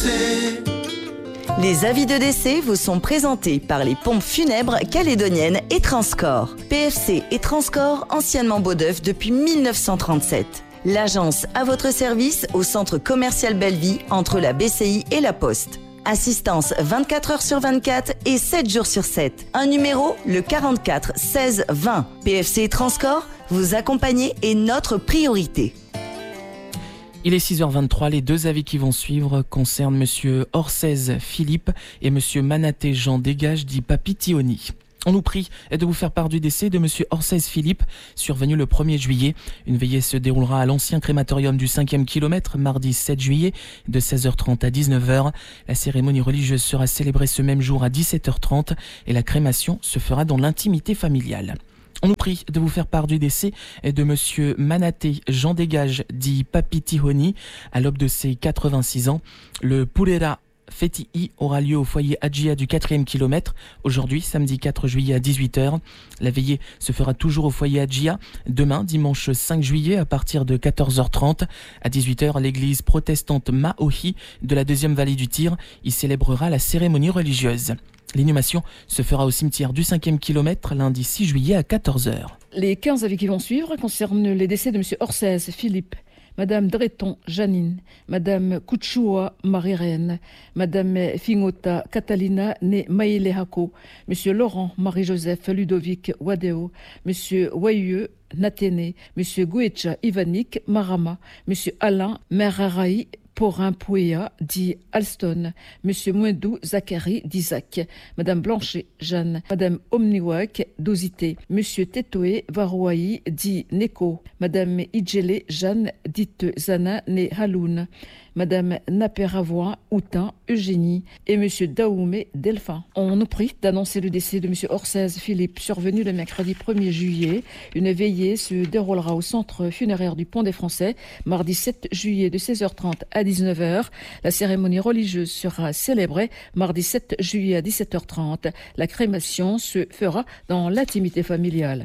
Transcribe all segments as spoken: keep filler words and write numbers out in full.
décès. Les avis de décès vous sont présentés par les pompes funèbres calédoniennes et Transcorps. P F C et Transcorps, anciennement Beaudeuf depuis mille neuf cent trente-sept. L'agence à votre service au centre commercial Belleville entre la B C I et la Poste. Assistance vingt-quatre heures sur vingt-quatre et sept jours sur sept. Un numéro, le quarante-quatre seize vingt. P F C et Transcorps, vous accompagner est notre priorité. Il est six heures vingt-trois, les deux avis qui vont suivre concernent Monsieur Orsez Philippe et Monsieur Manaté Jean Dégage dit Papi Tioni. On nous prie de vous faire part du décès de Monsieur Orsez Philippe, survenu le premier juillet. Une veillée se déroulera à l'ancien crématorium du cinquième kilomètre, mardi sept juillet, de seize heures trente à dix-neuf heures. La cérémonie religieuse sera célébrée ce même jour à dix-sept heures trente et la crémation se fera dans l'intimité familiale. On nous prie de vous faire part du décès de Monsieur Manaté Jean Dégage dit Papi Tihoni à l'aube de ses quatre-vingt-six ans. Le Purera Fetihi aura lieu au foyer Adjia du quatrième kilomètre, aujourd'hui, samedi quatre juillet à dix-huit heures. La veillée se fera toujours au foyer Adjia, demain, dimanche cinq juillet, à partir de quatorze heures trente. À dix-huit heures, l'église protestante Maohi de la deuxième vallée du Tir y célébrera la cérémonie religieuse. L'inhumation se fera au cimetière du cinquième kilomètre, lundi six juillet à quatorze heures. Les quinze avis qui vont suivre concernent les décès de M. Orsez Philippe, Madame Dreton Janine, Madame Kouchoua Marie-Reine, Madame Fingota Catalina née Maïlehako, Monsieur Laurent Marie-Joseph Ludovic Wadeo, Monsieur Wayeux Naténé, Monsieur Gouecha Ivanik Marama, Monsieur Alain Meraraï Porin Pouéa dit Alston, Monsieur Mouendou Zachary d'Isaac, Madame Blanchet Jeanne, Madame Omniwak Dosité, Monsieur Tetoé Varouaï dit Neko, Madame Idjele Jeanne dite Zana né Haloun, Madame Naperavoin Outin Eugénie et Monsieur Daoumé Delphin. On nous prie d'annoncer le décès de Monsieur Orsez Philippe, survenu le mercredi premier juillet. Une veillée se déroulera au centre funéraire du Pont des Français, mardi sept juillet de seize heures trente à dix-neuf heures. La cérémonie religieuse sera célébrée mardi sept juillet à dix-sept heures trente. La crémation se fera dans l'intimité familiale.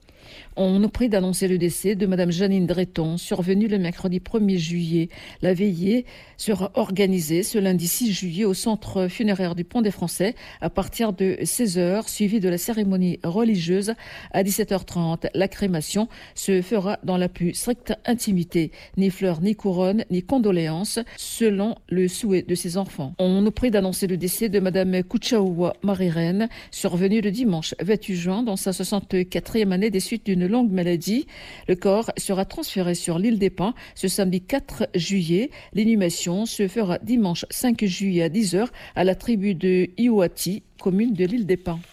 On nous prie d'annoncer le décès de Madame Janine Dreton, survenue le mercredi premier juillet. La veillée sera organisée ce lundi six juillet au centre funéraire du Pont des Français à partir de seize heures, suivie de la cérémonie religieuse à dix-sept heures trente. La crémation se fera dans la plus stricte intimité. Ni fleurs, ni couronnes, ni condoléances, selon le souhait de ses enfants. On nous prie d'annoncer le décès de Madame Kouchaoua Marie-Reine, survenue le dimanche vingt-huit juin dans sa soixante-quatrième année des suites d'une longue maladie. Le corps sera transféré sur l'île des Pins ce samedi quatre juillet. L'inhumation se fera dimanche cinq juillet à dix heures à la tribu de Iouati, commune de l'île des Pins.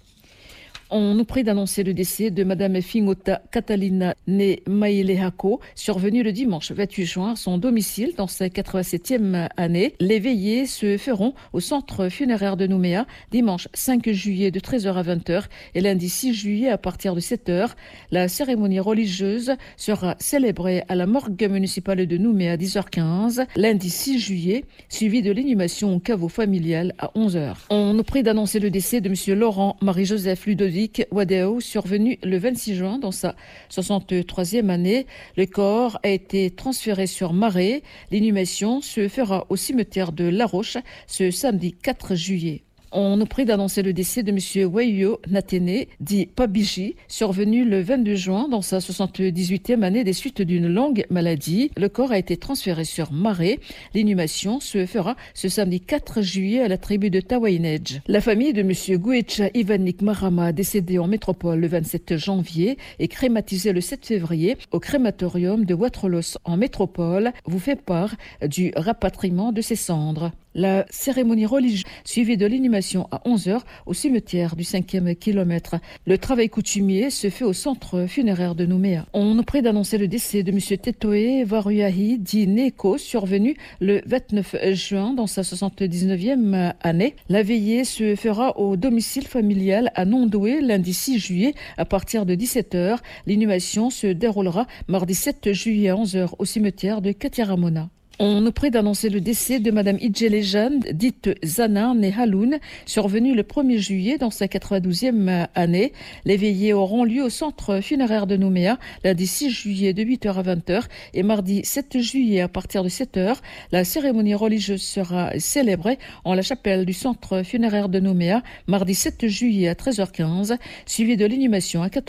On nous prie d'annoncer le décès de Madame Fingota Catalina née Maïlehako, survenue le dimanche vingt-huit juin à son domicile dans sa quatre-vingt-septième année. Les veillées se feront au centre funéraire de Nouméa dimanche cinq juillet de treize heures à vingt heures et lundi six juillet à partir de sept heures. La cérémonie religieuse sera célébrée à la morgue municipale de Nouméa à dix heures quinze, lundi six juillet, suivie de l'inhumation au caveau familial à onze heures. On nous prie d'annoncer le décès de Monsieur Laurent Marie-Joseph Ludovic Wadeo, survenu le vingt-six juin dans sa soixante-troisième année. Le corps a été transféré sur Marais. L'inhumation se fera au cimetière de La Roche ce samedi quatre juillet. On nous prie d'annoncer le décès de M. Wayo Naténé, dit Pabiji, survenu le vingt-deux juin dans sa soixante-dix-huitième année des suites d'une longue maladie. Le corps a été transféré sur Marais. L'inhumation se fera ce samedi quatre juillet à la tribu de Tawainej. La famille de M. Gouecha Ivanik Marama, décédé en métropole le vingt-sept janvier et crématisé le sept février au crématorium de Watrolos en métropole, vous fait part du rapatriement de ses cendres. La cérémonie religieuse suivie de l'inhumation à onze heures au cimetière du cinquième kilomètre. Le travail coutumier se fait au centre funéraire de Nouméa. On nous prie d'annoncer le décès de M. Tetoé Varuyahi dit Neko, survenu le vingt-neuf juin dans sa soixante-dix-neuvième année. La veillée se fera au domicile familial à Nondoué lundi six juillet à partir de dix-sept heures. L'inhumation se déroulera mardi sept juillet à onze heures au cimetière de Katiaramona. On nous prie d'annoncer le décès de Madame Idjele Jeanne, dite Zana, née Haloun, survenue le premier juillet dans sa quatre-vingt-douzième année. Les veillées auront lieu au centre funéraire de Nouméa, lundi six juillet de huit heures à vingt heures et mardi sept juillet à partir de sept heures. La cérémonie religieuse sera célébrée en la chapelle du centre funéraire de Nouméa, mardi sept juillet à treize heures quinze, suivie de l'inhumation à quatorze heures.